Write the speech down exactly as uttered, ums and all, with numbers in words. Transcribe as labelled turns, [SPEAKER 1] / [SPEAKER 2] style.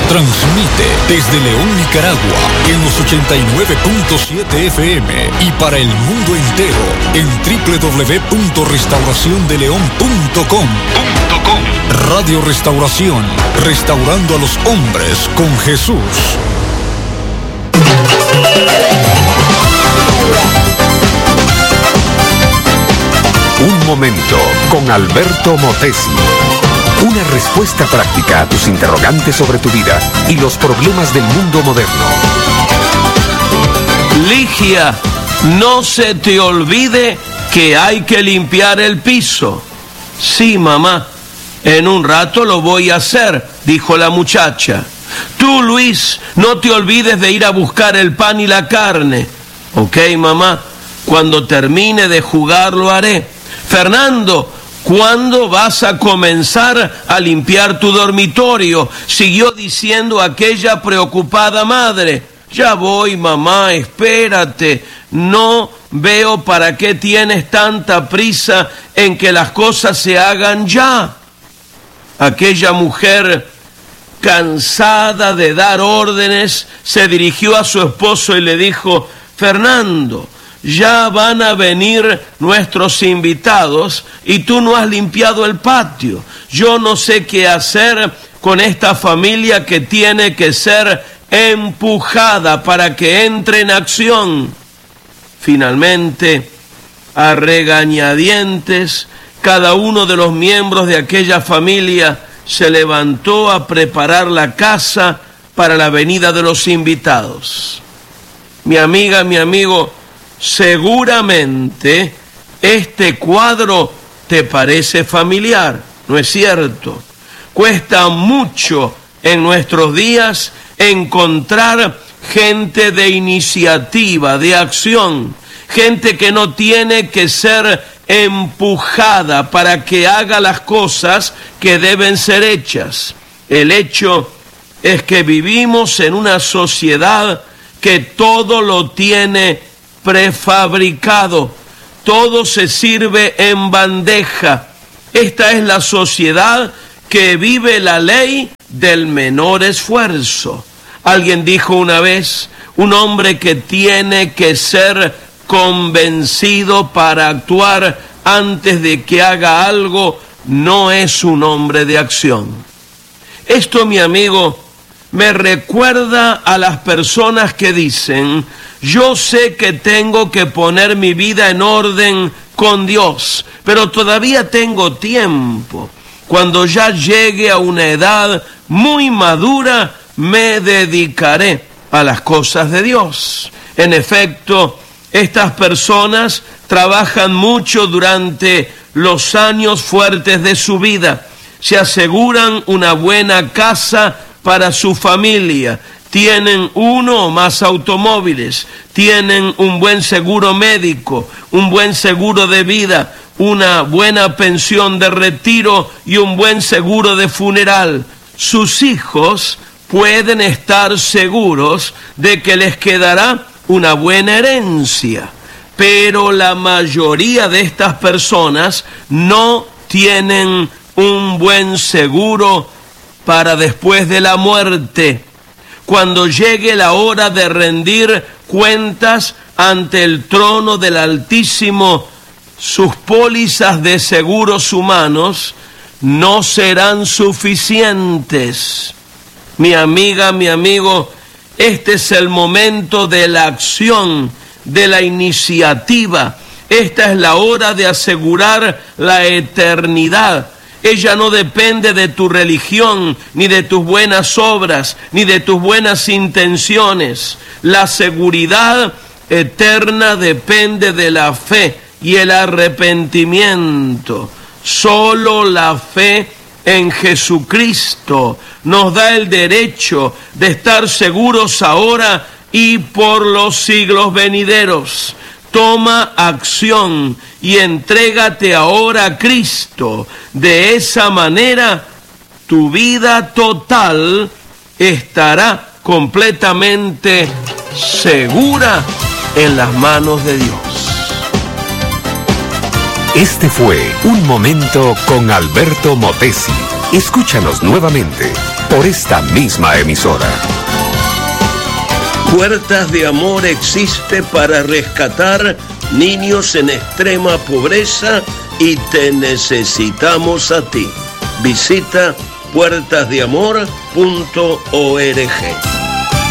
[SPEAKER 1] Transmite desde León, Nicaragua, en los ochenta y nueve punto siete F M y para el mundo entero en doble u doble u doble u punto restauración de león punto com. Radio Restauración, restaurando a los hombres con Jesús.
[SPEAKER 2] Un momento con Alberto Motesi. Una respuesta práctica a tus interrogantes sobre tu vida y los problemas del mundo moderno.
[SPEAKER 3] Ligia, no se te olvide que hay que limpiar el piso. Sí, mamá, en un rato lo voy a hacer, dijo la muchacha. Tú, Luis, no te olvides de ir a buscar el pan y la carne. Ok, mamá, cuando termine de jugar lo haré. Fernando, ¿cuándo vas a comenzar a limpiar tu dormitorio?, siguió diciendo aquella preocupada madre. Ya voy, mamá, espérate. No veo para qué tienes tanta prisa en que las cosas se hagan ya. Aquella mujer, cansada de dar órdenes, se dirigió a su esposo y le dijo: Fernando, ya van a venir nuestros invitados y tú no has limpiado el patio. Yo no sé qué hacer con esta familia que tiene que ser empujada para que entre en acción. Finalmente, a regañadientes, cada uno de los miembros de aquella familia se levantó a preparar la casa para la venida de los invitados. Mi amiga, mi amigo, seguramente este cuadro te parece familiar, ¿no es cierto? Cuesta mucho en nuestros días encontrar gente de iniciativa, de acción, gente que no tiene que ser empujada para que haga las cosas que deben ser hechas. El hecho es que vivimos en una sociedad que todo lo tiene prefabricado, todo se sirve en bandeja. Esta es la sociedad que vive la ley del menor esfuerzo. Alguien dijo una vez: un hombre que tiene que ser convencido para actuar antes de que haga algo no es un hombre de acción. Esto, mi amigo, me recuerda a las personas que dicen: yo sé que tengo que poner mi vida en orden con Dios, pero todavía tengo tiempo. Cuando ya llegue a una edad muy madura, me dedicaré a las cosas de Dios. En efecto, estas personas trabajan mucho durante los años fuertes de su vida. Se aseguran una buena casa para su familia, tienen uno o más automóviles, tienen un buen seguro médico, un buen seguro de vida, una buena pensión de retiro y un buen seguro de funeral. Sus hijos pueden estar seguros de que les quedará una buena herencia, pero la mayoría de estas personas no tienen un buen seguro para después de la muerte. Cuando llegue la hora de rendir cuentas ante el trono del Altísimo, sus pólizas de seguros humanos no serán suficientes. Mi amiga, mi amigo, este es el momento de la acción, de la iniciativa. Esta es la hora de asegurar la eternidad. Ella no depende de tu religión, ni de tus buenas obras, ni de tus buenas intenciones. La seguridad eterna depende de la fe y el arrepentimiento. Solo la fe en Jesucristo nos da el derecho de estar seguros ahora y por los siglos venideros. Toma acción y entrégate ahora a Cristo. De esa manera, tu vida total estará completamente segura en las manos de Dios.
[SPEAKER 2] Este fue Un Momento con Alberto Motesi. Escúchanos nuevamente por esta misma emisora.
[SPEAKER 3] Puertas de Amor existe para rescatar niños en extrema pobreza y te necesitamos a ti. Visita puertas de amor punto org.